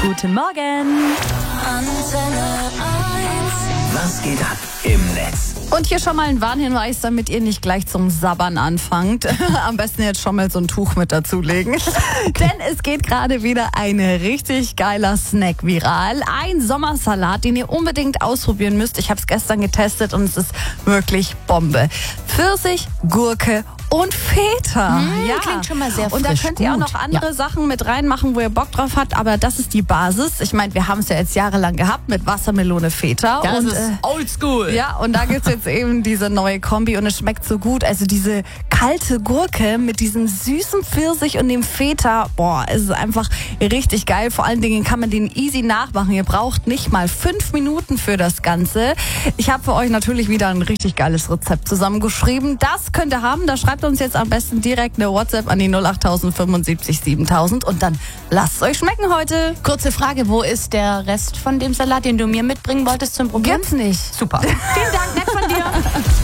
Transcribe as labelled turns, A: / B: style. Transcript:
A: Guten Morgen.
B: Was geht ab im Netz?
A: Und hier schon mal ein Warnhinweis, damit ihr nicht gleich zum Sabbern anfangt. Am besten jetzt schon mal so ein Tuch mit dazulegen. Denn es geht gerade wieder ein richtig geiler Snack viral. Ein Sommersalat, den ihr unbedingt ausprobieren müsst. Ich habe es gestern getestet und es ist wirklich Bombe. Pfirsich, Gurke und Feta.
C: Ja, klingt schon mal sehr frisch.
A: Und da könnt ihr auch noch andere Sachen mit reinmachen, wo ihr Bock drauf habt. Aber das ist die Basis. Ich meine, wir haben es ja jetzt jahrelang gehabt mit Wassermelone, Feta.
C: Das
A: und,
C: ist oldschool.
A: Ja, und da gibt's jetzt eben diese neue Kombi und es schmeckt so gut. Also diese kalte Gurke mit diesem süßen Pfirsich und dem Feta. Boah, es ist einfach richtig geil. Vor allen Dingen kann man den easy nachmachen. Ihr braucht nicht mal 5 Minuten für das Ganze. Ich habe für euch natürlich wieder ein richtig geiles Rezept zusammengeschrieben. Das könnt ihr haben. Da schreibt uns jetzt am besten direkt eine WhatsApp an die 08000 75 7000 und dann lasst es euch schmecken heute.
C: Kurze Frage, wo ist der Rest von dem Salat, den du mir mitbringen wolltest zum Probieren?
A: Gibt's nicht.
C: Super. Vielen Dank, nett von dir.